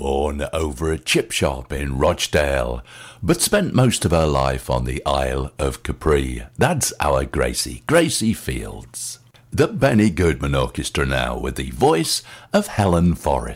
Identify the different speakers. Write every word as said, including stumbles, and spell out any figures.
Speaker 1: born over a chip shop in Rochdale, but spent most of her life on the Isle of Capri. That's our Gracie, Gracie Fields. The Benny Goodman Orchestra now, with the voice of Helen Forrest.